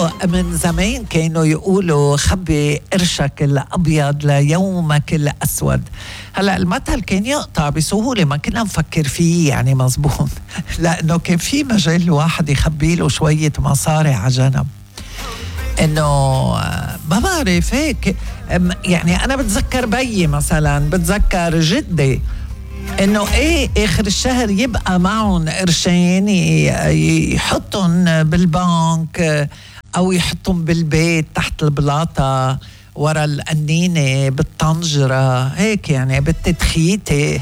من زمان كانوا يقولوا خبي قرشك الأبيض ليومك الأسود. هلأ المثل كان يقطع بسهولة، ما كنا نفكر فيه يعني مزبوط لأنه كان في مجال الواحد يخبي له شوية مصاري على جنب. إنه ما بعرف هيك يعني. أنا بتذكر بيي مثلا، بتذكر جدي إنه إيه آخر الشهر يبقى معهم قرشين يحطهم بالبنك أو يحطهم بالبيت تحت البلاطة ورا القنينة بالطنجرة هيك يعني بالتدخيتة.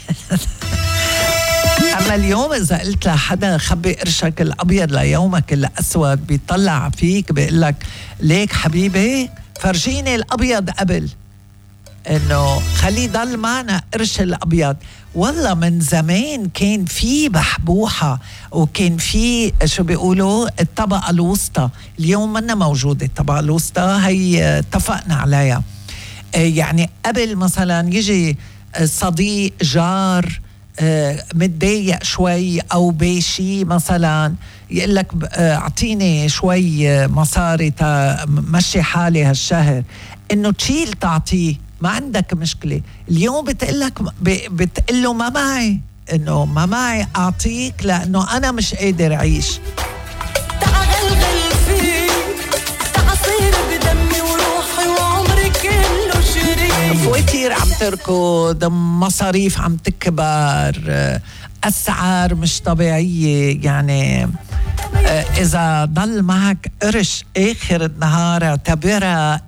أما اليوم إذا قلت لحدا خبي قرشك الأبيض ليومك الأسود بيطلع فيك بيقلك ليك حبيبي فرجيني الأبيض قبل، إنه خلي ضل معنا قرش الأبيض. والله من زمان كان في بحبوحة وكان في شو بيقولوا الطبقة الوسطى. اليوم منا موجودة الطبقة الوسطى، هي اتفقنا عليها. يعني قبل مثلا يجي صديق جار متضايق شوي أو بشي مثلا يقول لك أعطيني شوي مصاري مشي حالي هالشهر، إنه تشيل تعطيه ما عندك مشكلة. اليوم بتقله ما معي، إنه ما معي أعطيك لأنه أنا مش قادر أعيش. تعغلغل فيك تعصير بدمي وروحي وعمري كله شريك. فواتير عم تركض، مصاريف عم تكبر، أسعار مش طبيعية. يعني إذا ضل معك قرش آخر النهار اعتبرها